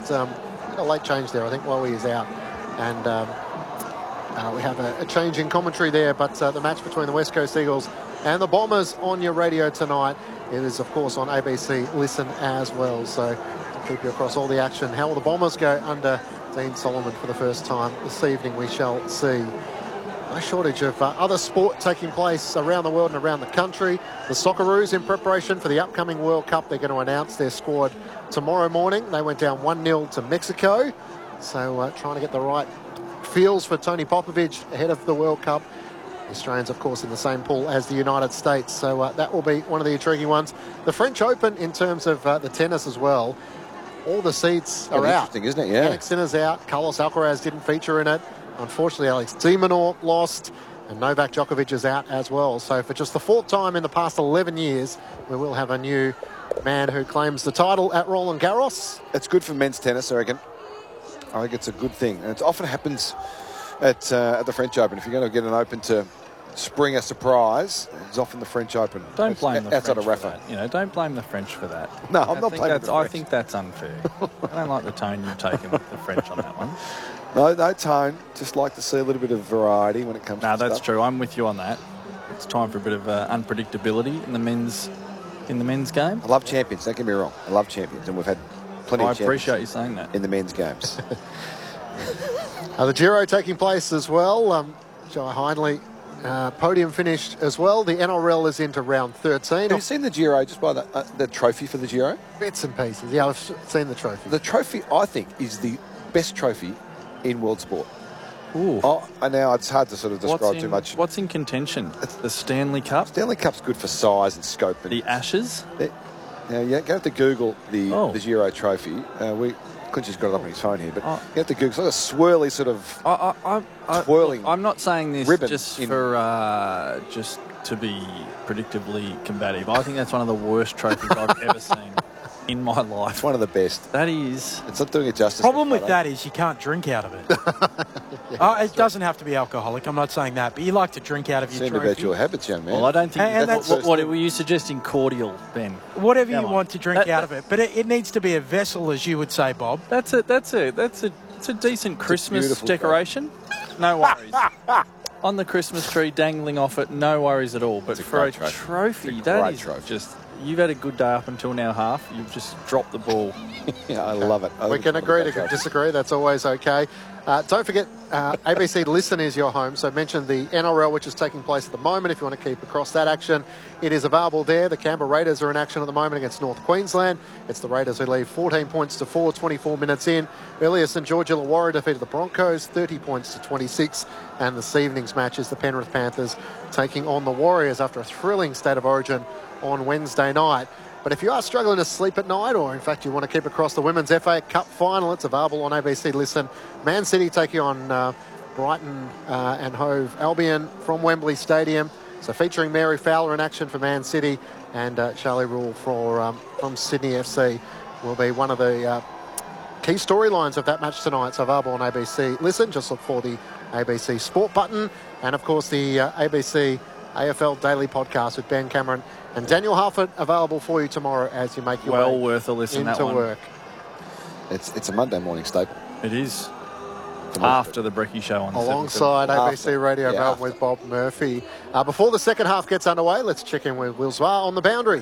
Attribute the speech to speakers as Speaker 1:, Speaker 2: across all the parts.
Speaker 1: had a late change there, I think, while he is out. And we have a change in commentary there, but the match between the West Coast Eagles and the Bombers on your radio tonight. It is, of course, on ABC Listen as well. So to keep you across all the action. How will the Bombers go under Dean Solomon for the first time this evening? We shall see. No shortage of other sport taking place around the world and around the country. The Socceroos in preparation for the upcoming World Cup. They're going to announce their squad tomorrow morning. They went down 1-0 to Mexico. So trying to get the right feels for Tony Popovich ahead of the World Cup. The Australians, of course, in the same pool as the United States. So that will be one of the intriguing ones. The French Open, in terms of the tennis as well, all the seats are out.
Speaker 2: Interesting, isn't it? Yeah.
Speaker 1: Jannik Sinner's out. Carlos Alcaraz didn't feature in it. Unfortunately, Alex de Minaur lost, and Novak Djokovic is out as well. So for just the fourth time in the past 11 years, we will have a new man who claims the title at Roland Garros.
Speaker 2: It's good for men's tennis, I reckon. I think it's a good thing. And it often happens at the French Open. If you're going to get an Open to spring a surprise, it's often the French Open.
Speaker 3: Don't blame the
Speaker 2: outside
Speaker 3: French
Speaker 2: of Rafa.
Speaker 3: for that. You know, don't blame the French for that.
Speaker 2: No, I'm not blaming the French.
Speaker 3: I think that's unfair. I don't like the tone you've taken with the French on that one.
Speaker 2: No tone. Just like to see a little bit of variety when it comes to
Speaker 3: that's
Speaker 2: stuff.
Speaker 3: true. I'm with you on that. It's time for a bit of unpredictability in the men's game.
Speaker 2: I love champions. Don't get me wrong. I love champions, and we've had plenty of champions.
Speaker 3: I appreciate you saying that.
Speaker 2: In the men's games.
Speaker 1: The Giro taking place as well. Jai Hindley podium finished as well. The NRL is into round 13.
Speaker 2: Have you seen the Giro, just by the trophy for the Giro?
Speaker 1: Bits and pieces. Yeah, I've seen the trophy.
Speaker 2: The trophy, I think, is the best trophy in world sport.
Speaker 3: Ooh.
Speaker 2: And now it's hard to sort of describe too much.
Speaker 3: What's in contention? The Stanley Cup?
Speaker 2: Stanley Cup's good for size and scope. And
Speaker 3: the Ashes?
Speaker 2: Now, you have to Google the Giro trophy. Clinch's got it up on his phone here, but you have to Google. It's like a swirly sort of twirling.
Speaker 3: I'm not saying this just
Speaker 2: for
Speaker 3: just to be predictably combative. I think that's one of the worst trophies I've ever seen in my life.
Speaker 2: It's one of the best.
Speaker 3: That is.
Speaker 2: It's not doing it justice.
Speaker 4: Problem with that is you can't drink out of it. It doesn't have to be alcoholic. I'm not saying that, but you like to drink out of your trophy.
Speaker 2: About your habits, young man.
Speaker 3: Well, I don't think what were you suggesting? Cordial, Ben?
Speaker 4: Whatever you want to drink out of it, but it needs to be a vessel, as you would say, Bob.
Speaker 3: It's a decent Christmas decoration. No worries. On the Christmas tree, dangling off it, no worries at all. But for a trophy, that is just. You've had a good day up until now, half. You've just dropped the ball.
Speaker 2: Yeah, I love it.
Speaker 1: We can agree to disagree. That's always okay. Don't forget, ABC Listen is your home. So mention the NRL, which is taking place at the moment. If you want to keep across that action, it is available there. The Canberra Raiders are in action at the moment against North Queensland. It's the Raiders who lead 14 points to 4, 24 minutes in. Earlier, St George Illawarra defeated the Broncos, 30 points to 26. And this evening's match is the Penrith Panthers taking on the Warriors after a thrilling State of Origin on Wednesday night. But if you are struggling to sleep at night, or in fact you want to keep across the Women's FA Cup final, it's available on ABC Listen. Man City taking on Brighton and Hove Albion from Wembley Stadium. So featuring Mary Fowler in action for Man City, and Charlie Rule from Sydney FC will be one of the key storylines of that match tonight. So available on ABC Listen. Just look for the ABC Sport button. And of course the ABC AFL Daily Podcast with Ben Cameron and Daniel Harford available for you tomorrow as you make your way
Speaker 3: worth a listen
Speaker 1: into
Speaker 3: that one.
Speaker 1: work.
Speaker 2: It's a Monday morning staple.
Speaker 3: It is. After the Brekkie Show on
Speaker 1: alongside ABC Radio Melbourne with Bob Murphy. Before the second half gets underway, let's check in with Will Zwar on the boundary.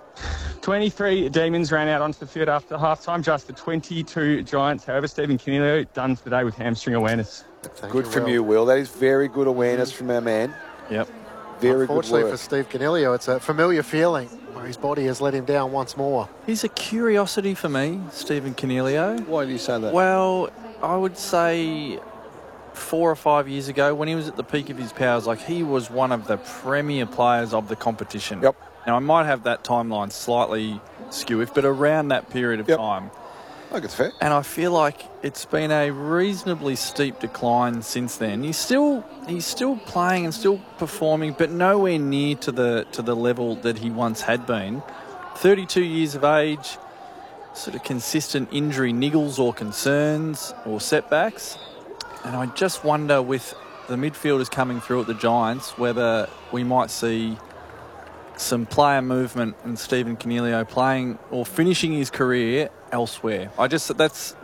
Speaker 5: 23 Demons ran out onto the field after half-time, just the 22 Giants. However, Stephen Coniglio done today with hamstring awareness.
Speaker 2: Good from you, Will. That is very good awareness from our man.
Speaker 3: Yep.
Speaker 2: Very good work.
Speaker 1: Unfortunately for Steve Coniglio, it's a familiar feeling where his body has let him down once more.
Speaker 3: He's a curiosity for me, Stephen Coniglio.
Speaker 2: Why do you say that?
Speaker 3: Well, I would say 4 or 5 years ago, when he was at the peak of his powers, he was one of the premier players of the competition.
Speaker 2: Yep.
Speaker 3: Now, I might have that timeline slightly skew, but around that period of time.
Speaker 2: I think it's fair.
Speaker 3: And I feel like it's been a reasonably steep decline since then. He's still playing and still performing, but nowhere near to the level that he once had been. 32 years of age, sort of consistent injury niggles or concerns or setbacks. And I just wonder, with the midfielders coming through at the Giants, whether we might see some player movement and Stephen Coniglio playing or finishing his career elsewhere. That's